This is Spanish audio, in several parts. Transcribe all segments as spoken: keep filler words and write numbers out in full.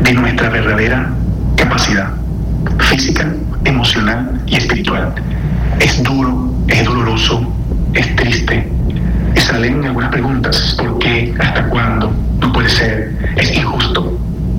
de nuestra verdadera capacidad física, emocional y espiritual. Es duro, es doloroso, es triste. Y salen algunas preguntas: ¿por qué? ¿Hasta cuándo? No puede ser, es injusto.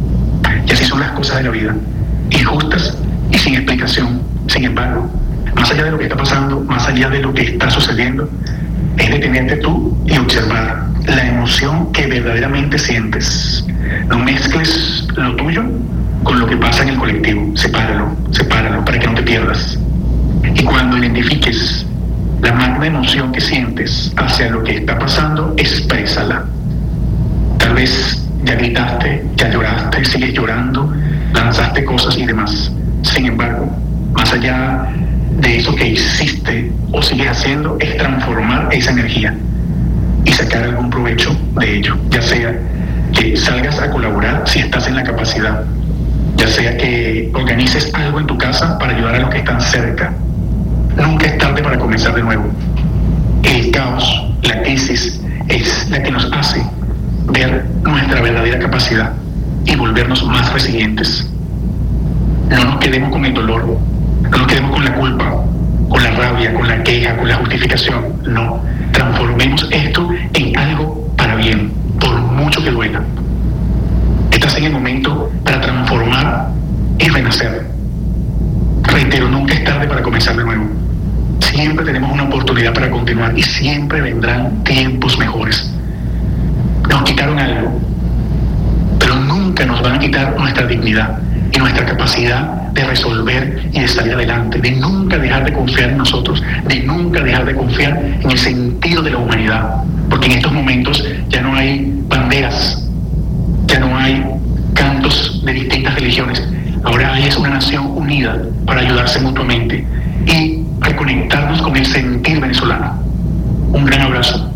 Y así son las cosas de la vida, injustas y sin explicación. Sin embargo, más allá de lo que está pasando, más allá de lo que está sucediendo, es detenerte tú y observar la emoción que verdaderamente sientes. No mezcles lo tuyo con lo que pasa en el colectivo. Sepáralo, sepáralo para que no te pierdas. Y cuando identifiques la magna emoción que sientes hacia lo que está pasando, exprésala. Tal vez ya gritaste, ya lloraste, sigues llorando, lanzaste cosas y demás. Sin embargo, más allá de eso que hiciste o sigues haciendo, es transformar esa energía y sacar algún provecho de ello, ya sea que salgas a colaborar si estás en la capacidad, ya sea que organices algo en tu casa para ayudar a los que están cerca. Nunca es tarde para comenzar de nuevo. El caos, la crisis, es la que nos hace ver nuestra verdadera capacidad y volvernos más resilientes. No nos quedemos con el dolor, no nos quedemos con la culpa, con la rabia, con la queja, con la justificación. No, transformemos esto en algo para bien, por mucho que duela. Estás en el momento para transformar y renacer. Reitero, nunca es tarde para comenzar de nuevo. Siempre tenemos una oportunidad para continuar y siempre vendrán tiempos mejores. Nos quitaron algo, pero nunca nos van a quitar nuestra dignidad y nuestra capacidad de resolver y de salir adelante, de nunca dejar de confiar en nosotros, de nunca dejar de confiar en el sentido de la humanidad, porque en estos momentos ya no hay banderas, ya no hay cantos de distintas religiones. Ahora hay es una nación unida para ayudarse mutuamente y reconectarnos con el sentir venezolano. Un gran abrazo.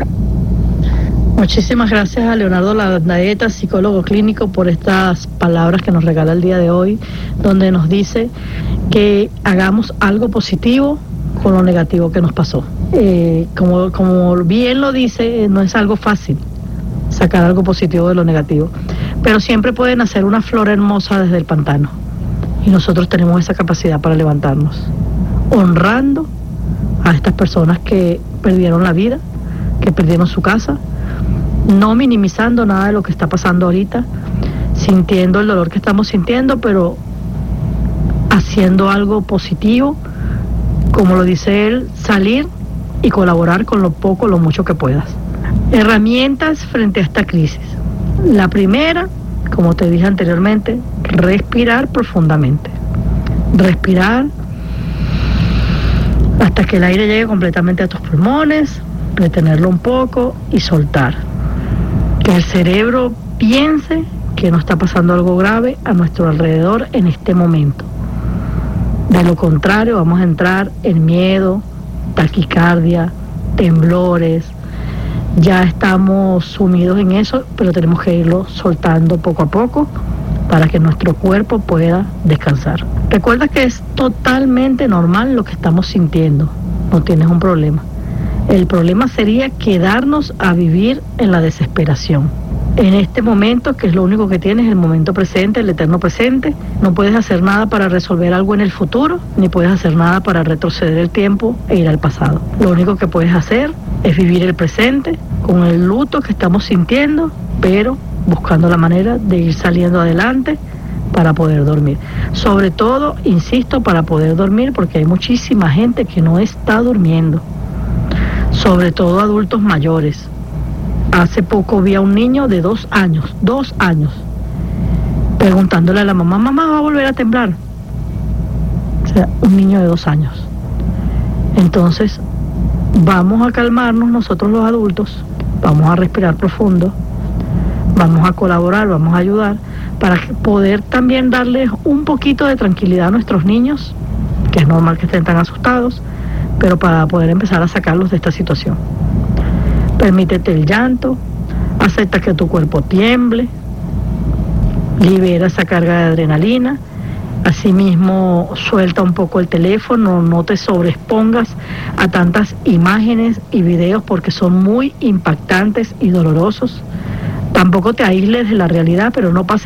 Muchísimas gracias a Leonardo Landaeta, psicólogo clínico, por estas palabras que nos regala el día de hoy, donde nos dice que hagamos algo positivo con lo negativo que nos pasó. Eh, como, como bien lo dice, no es algo fácil sacar algo positivo de lo negativo, pero siempre pueden hacer una flor hermosa desde el pantano, y nosotros tenemos esa capacidad para levantarnos, honrando a estas personas que perdieron la vida, que perdieron su casa, no minimizando nada de lo que está pasando ahorita, sintiendo el dolor que estamos sintiendo, pero haciendo algo positivo, como lo dice él, salir y colaborar con lo poco, lo mucho que puedas. Herramientas frente a esta crisis. La primera, como te dije anteriormente, respirar profundamente. Respirar hasta que el aire llegue completamente a tus pulmones, retenerlo un poco y soltar. Que el cerebro piense que no está pasando algo grave a nuestro alrededor en este momento. De lo contrario, vamos a entrar en miedo, taquicardia, temblores. Ya estamos sumidos en eso, pero tenemos que irlo soltando poco a poco para que nuestro cuerpo pueda descansar. Recuerda que es totalmente normal lo que estamos sintiendo, no tienes un problema. El problema sería quedarnos a vivir en la desesperación. En este momento, que es lo único que tienes, el momento presente, el eterno presente, no puedes hacer nada para resolver algo en el futuro, ni puedes hacer nada para retroceder el tiempo e ir al pasado. Lo único que puedes hacer es vivir el presente con el luto que estamos sintiendo, pero buscando la manera de ir saliendo adelante para poder dormir. Sobre todo, insisto, para poder dormir, porque hay muchísima gente que no está durmiendo, sobre todo adultos mayores. Hace poco vi a un niño de dos años, dos años, preguntándole a la mamá, mamá, ¿va a volver a temblar? O sea, un niño de dos años. Entonces, vamos a calmarnos nosotros los adultos, vamos a respirar profundo, vamos a colaborar, vamos a ayudar, para poder también darles un poquito de tranquilidad a nuestros niños, que es normal que estén tan asustados, pero para poder empezar a sacarlos de esta situación. Permítete el llanto, acepta que tu cuerpo tiemble, libera esa carga de adrenalina, asimismo suelta un poco el teléfono, no te sobreexpongas a tantas imágenes y videos porque son muy impactantes y dolorosos. Tampoco te aísles de la realidad, pero no pases